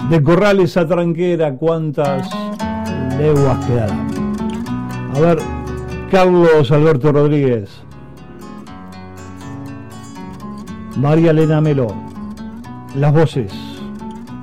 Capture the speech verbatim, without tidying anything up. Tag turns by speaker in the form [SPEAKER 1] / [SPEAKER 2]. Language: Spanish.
[SPEAKER 1] De Corrales a Tranquera, ¿cuántas leguas quedarán? A ver, Carlos Alberto Rodríguez, María Elena Melo, las voces.